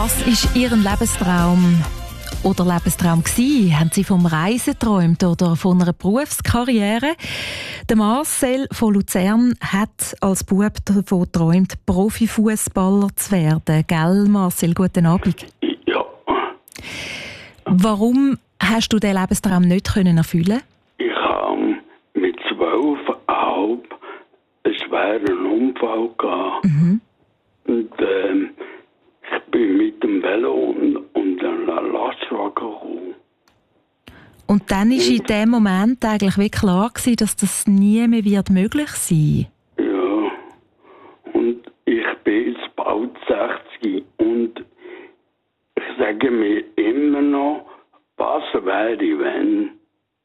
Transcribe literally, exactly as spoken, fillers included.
Was ist Ihr Lebenstraum oder Lebenstraum gewesen? Haben Sie vom Reisen geträumt oder von einer Berufskarriere? Der Marcel von Luzern hat als Bub davon geträumt, Profifußballer zu werden. Gell, Marcel? Guten Abend. Ja. Warum hast du diesen Lebenstraum nicht können erfüllen? Ich habe mit zwölf halb einen schweren Unfall gehabt. Mhm. Und ähm, ich bin mit dem Velo und, und einem Lastwagen gekommen. Und dann war in dem Moment eigentlich wie klar gewesen, dass das nie mehr wird möglich sein. Ja. Und ich bin jetzt bald sechzig und ich sage mir immer noch, was wäre, wenn.